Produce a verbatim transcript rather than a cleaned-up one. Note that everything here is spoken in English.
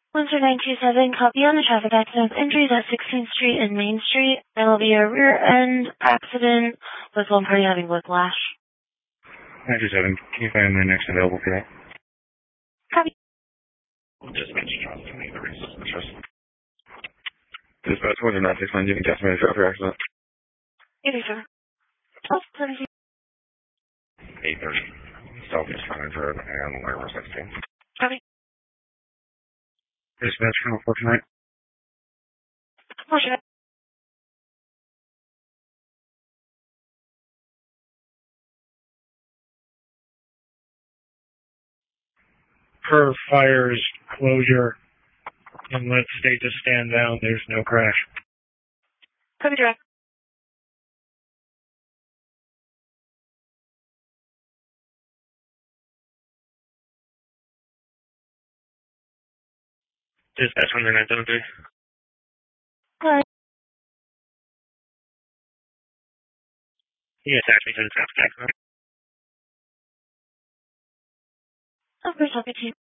Windsor nine two seven, copy on the traffic accident. Injuries at sixteenth Street and Main Street. There will be a rear end accident with one party having whiplash. nine two seven, can you find the next available for that? Copy. Dispatch, traffic, the resource interest. Dispatch, one nine six nine, you can guess me the traffic accident. eighty, sir. twelve seventeen. eight thirty. Southeast Frontage Road and Laredo sixteen. Copy. Dispatch, channel four tonight. Roger. Per fire's closure and let state to stand down, there's no crash. Copy direct. Dispatch, one nine seven three. Hi. You attach me to the traffic accident. Of course, I'll get you.